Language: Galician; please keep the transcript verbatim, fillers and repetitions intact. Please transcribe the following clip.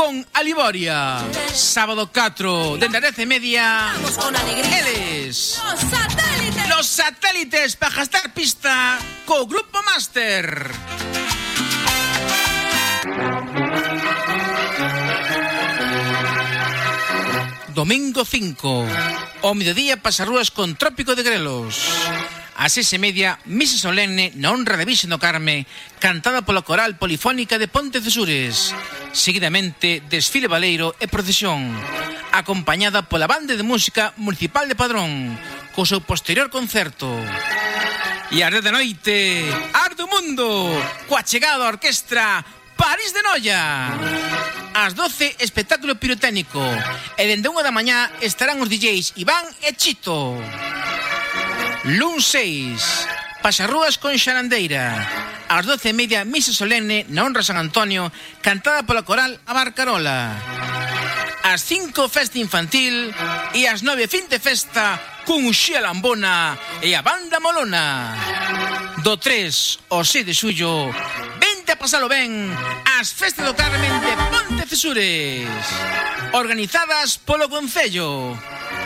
con Aliboria. Sábado catro, dende as dez e media. Vamos con alegría. Eles Los satélites. Los satélites para gastar pista co Grupo Máster. Domingo cinco, ao mediodía pasarrúas con Trópico de Grelos. A seis e media, misa solemne na honra de Virxe do Carme, cantada pola Coral Polifónica de Pontecesures. Seguidamente, desfile baleiro e procesión, acompañada pola Banda de Música Municipal de Padrón, co seu posterior concerto. E a red de noite, Ar do Mundo, coa chegada a orquestra París de Noia. Ás doce, espectáculo pirotécnico. E dende unha da mañá estarán os D Js Iván e Chito. Luns seis, pasarrúas con xarandeira. Ás doce e media, misa solemne na honra San Antonio, cantada pola Coral A Barcarola. Ás cinco, festa infantil. E ás nove, fin de festa con Uxía Lambona e a Banda Molona. Do tres ao seis de xullo, vente a pasalo ben ás festas do Carmen de Pontecesures, organizadas polo Concello.